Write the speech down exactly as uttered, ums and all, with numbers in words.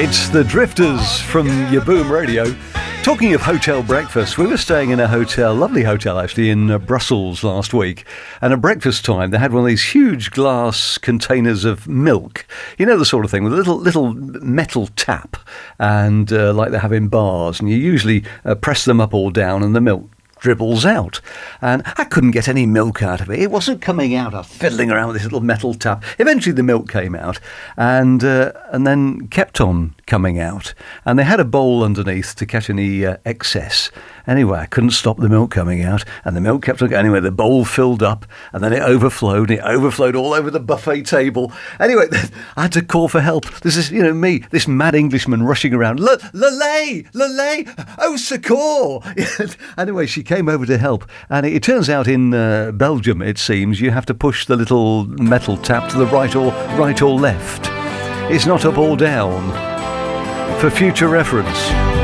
It's the Drifters from your Boom Radio. Talking of hotel breakfast, we were staying in a hotel, lovely hotel actually, in uh, Brussels last week. And at breakfast time, they had one of these huge glass containers of milk. You know, the sort of thing with a little little metal tap, and uh, like they have in bars. And you usually uh, press them up or down, and the milk dribbles out. And I couldn't get any milk out of it. It wasn't coming out. I was fiddling around with this little metal tap. Eventually the milk came out, and uh, and then kept on coming out. And they had a bowl underneath to catch any uh, excess. Anyway, I couldn't stop the milk coming out, and the milk kept on going. Anyway, the bowl filled up, and then it overflowed. It overflowed all over the buffet table. Anyway, I had to call for help. This is, you know, me, this mad Englishman rushing around. Lele, Lele, oh, succour! Anyway, she came over to help, and it, it turns out in uh, Belgium, it seems, you have to push the little metal tap to the right or right or left. It's not up or down. For future reference.